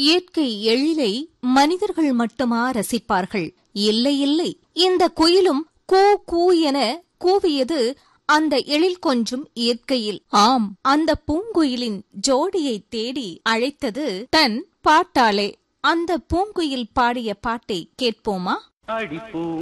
இயற்கை எழிலை மனிதர்கள் மட்டுமா ரசிப்பார்கள்? இல்லை இல்லை, இந்த குயிலும் கூ கூ என கூவியது அந்த எழில் கொஞ்சும் இயற்கையில். ஆம், அந்த பூங்குயிலின் ஜோடியை தேடி அழைத்தது தன் பாட்டாலே. அந்த பூங்குயில் பாடிய பாட்டை கேட்போமா?